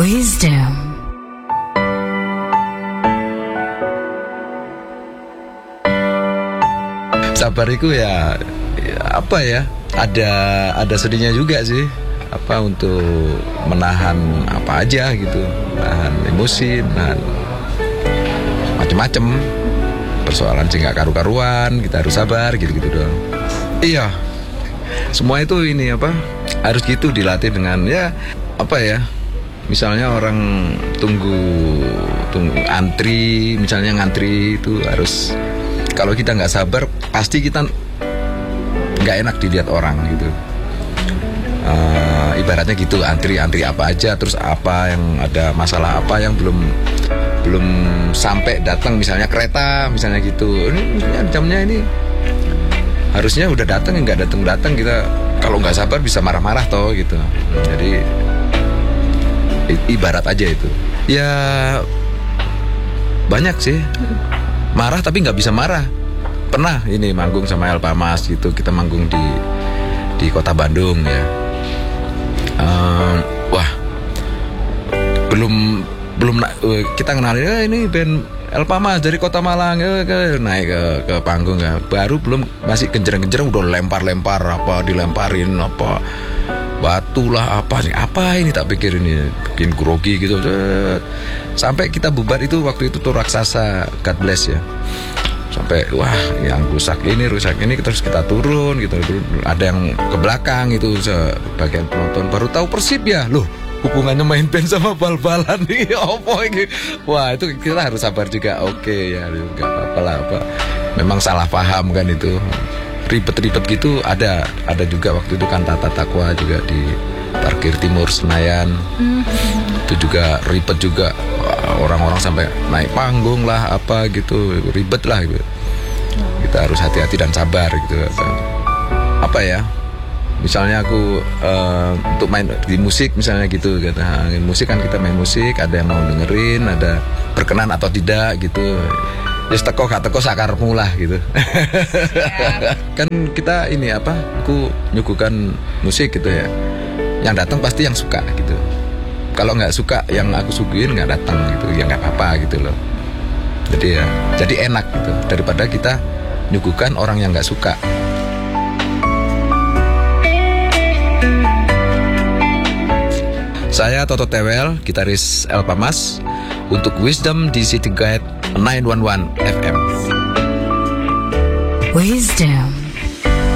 Wisdom. Sabar itu ya apa ya? Ada sedihnya juga sih. Apa untuk menahan apa aja gitu, menahan emosi, menahan macem-macem persoalan sih nggak karu-karuan, kita harus sabar gitu-gitu doang. Iya, semua itu ini apa harus gitu dilatih dengan ya apa ya? Misalnya orang tunggu antri, misalnya ngantri itu harus, kalau kita nggak sabar pasti kita nggak enak dilihat orang gitu. Ibaratnya gitu, antri apa aja, terus apa yang ada masalah apa yang belum sampai datang, misalnya kereta misalnya gitu, ini jamnya ini harusnya udah datang, nggak datang kita kalau nggak sabar bisa marah-marah toh gitu. Jadi ibarat aja itu ya, banyak sih marah tapi nggak bisa marah. Pernah ini manggung sama Elpa Mas gitu, kita manggung di kota Bandung ya. Wah, belum kita kenalin ini band Elpa Mas dari kota Malang, naik ke panggung ya. Baru belum, masih genjereng-genjereng udah lempar-lempar apa, dilemparin apa batu lah apa ini, tak pikir ini bikin grogi gitu. Sampai kita bubar itu, waktu itu tuh Raksasa, God Bless ya. Sampai wah yang rusak ini terus kita turun gitu. Ada yang ke belakang itu sebagian penonton baru tahu Persib ya, loh hubungannya main band sama bal-balan nih apa ini. Wah itu kita harus sabar juga. Oke ya, nggak apa-apa lah, apa memang salah paham kan itu, ribet-ribet gitu. Ada juga waktu itu kan Tata Takwa juga di parkir timur Senayan. Itu juga ribet juga, orang-orang sampai naik panggung lah apa gitu, ribet lah gitu. Kita harus hati-hati dan sabar gitu. Apa ya, misalnya aku untuk main di musik misalnya gitu, kata musik kan kita main musik, ada yang mau dengerin, ada berkenan atau tidak gitu. Ya teko gak teko sakarmu lah gitu. Kan kita ini apa, aku nyuguhkan musik gitu ya, yang datang pasti yang suka gitu. Kalau nggak suka yang aku suguhin nggak datang gitu, ya nggak apa-apa gitu loh. Jadi enak gitu, daripada kita nyuguhkan orang yang nggak suka. Saya Toto Tewel, gitaris Elpa Mas, untuk Wisdom di City Guide 911 FM. Wisdom.